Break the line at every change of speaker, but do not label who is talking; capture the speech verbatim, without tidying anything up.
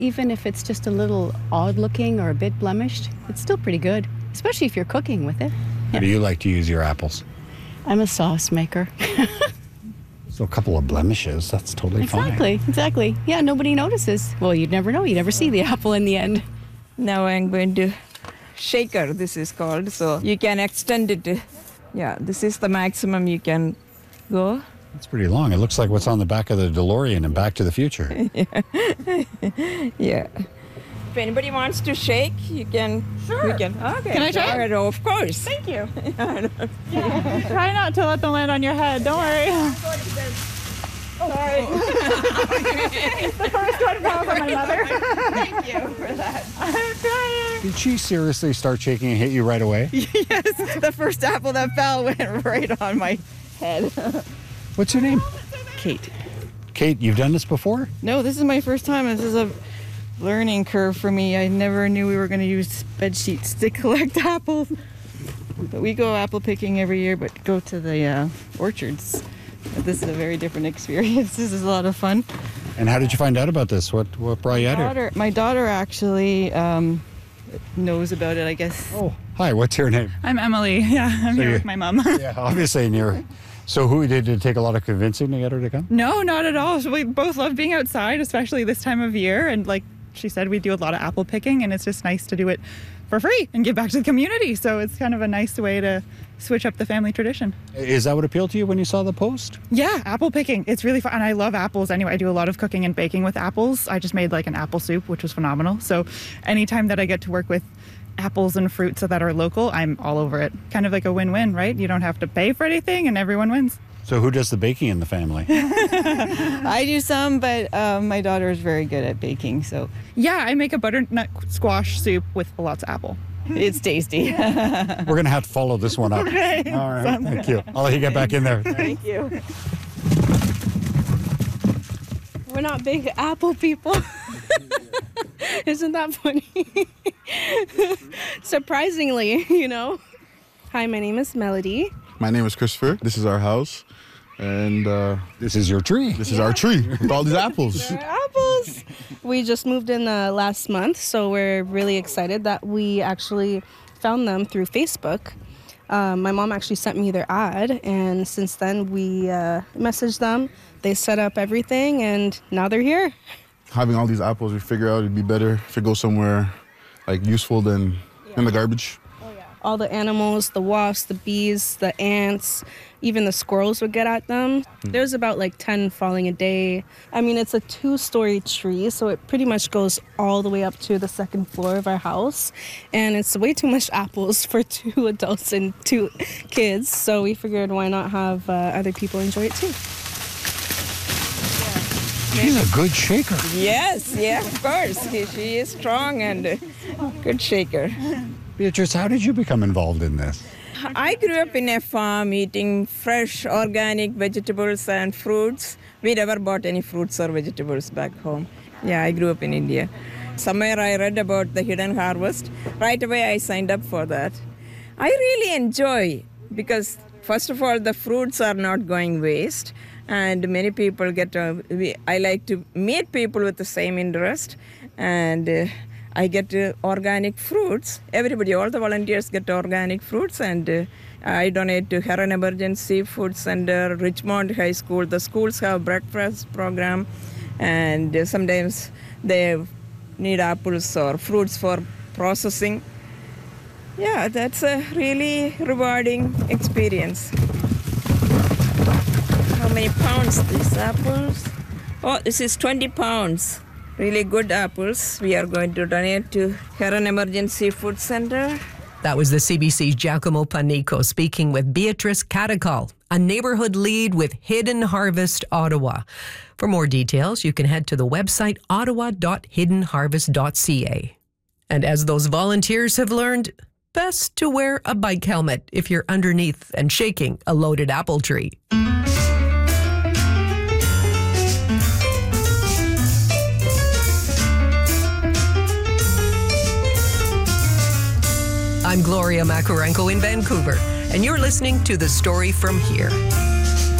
Even if it's just a little odd looking or a bit blemished, it's still pretty good, especially if you're cooking with it.
How do you like to use your apples?
I'm a sauce maker.
So a couple of blemishes, that's totally fine.
Exactly, exactly. Yeah, nobody notices. Well, you'd never know. You never see the apple in the end.
Now I'm going to shaker, this is called. So you can extend it. Yeah, this is the maximum you can go.
It's pretty long. It looks like what's on the back of the DeLorean in Back to the Future.
Yeah. If anybody wants to shake, you can.
Sure.
We can. Okay.
Can I try?
Right, of course.
Thank you. Try not to let them land on your head. Don't worry. Sorry. It's the first one from my mother.
Thank you for that.
I'm trying.
Did she seriously start shaking and hit you right away?
Yes, the first apple that fell went right on my head.
What's your name?
Kate.
Kate, you've done this before?
No, this is my first time. This is a learning curve for me. I never knew we were going to use bed sheets to collect apples. But we go apple picking every year, but go to the uh, orchards. But this is a very different experience. This is a lot of fun.
And how did you find out about this? What what brought you out here?
Daughter, my daughter actually um, knows about it, I guess.
Oh, hi, what's your name?
I'm Emily. Yeah, I'm
So
here
you-
with my mom.
Yeah, obviously, and you're... So who did it take a lot of convincing to get her to come?
No, not at all. So we both love being outside, especially this time of year. And like she said, we do a lot of apple picking, and it's just nice to do it for free and give back to the community. So it's kind of a nice way to switch up the family tradition.
Is that what appealed to you when you saw the post?
Yeah, apple picking. It's really fun. And I love apples anyway. I do a lot of cooking and baking with apples. I just made like an apple soup, which was phenomenal. So anytime that I get to work with apples and fruits that are local, I'm all over it. Kind of like a win-win, right? You don't have to pay for anything and everyone wins.
So who does the baking in the family?
I do some, but uh, my daughter is very good at baking, so
Yeah, I make a butternut squash soup with lots of apple.
it's tasty.
We're going to have to follow this one up.
Okay.
All right, thank you. I'll let you get back in there.
Thank you.
We're not big apple people. Isn't that funny? Surprisingly, you know. Hi, my name is Melody.
My name is Christopher. This is our house. And uh,
This is your tree.
this is our tree with all these apples.
They're apples. We just moved in uh, last month, so we're really excited that we actually found them through Facebook. Um, my mom actually sent me their ad, and since then we uh, messaged them. They set up everything, and now they're here.
Having all these apples, we figure out it'd be better if it goes somewhere like useful than in the garbage.
All the animals, the wasps, the bees, the ants, even the squirrels would get at them. There's about like ten falling a day. I mean, it's a two-story tree, so it pretty much goes all the way up to the second floor of our house. And it's way too much apples for two adults and two kids, so we figured why not have uh, other people enjoy it too.
She's a good shaker.
Yes, yeah, of course. She, she is strong and a good shaker.
Beatrice, how did you become involved in this?
I grew up in a farm eating fresh organic vegetables and fruits. We never bought any fruits or vegetables back home. Yeah, I grew up in India. Somewhere I read about the hidden harvest. Right away I signed up for that. I really enjoy because first of all the fruits are not going waste and many people get, uh, we, I like to meet people with the same interest and uh, I get uh, organic fruits. Everybody, all the volunteers get organic fruits and uh, I donate to Heron Emergency Food Center, Richmond High School. The schools have breakfast program and uh, sometimes they need apples or fruits for processing. Yeah, that's a really rewarding experience. How many pounds these apples? Oh, this is twenty pounds. Really good apples. We are going to donate to Heron Emergency Food Center.
That was the C B C's Giacomo Panico speaking with Beatrice Catacol, a neighborhood lead with Hidden Harvest Ottawa. For more details, you can head to the website ottawa dot hidden harvest dot c a. And as those volunteers have learned, best to wear a bike helmet if you're underneath and shaking a loaded apple tree. I'm Gloria Macarenko in Vancouver, and you're listening to The Story From Here.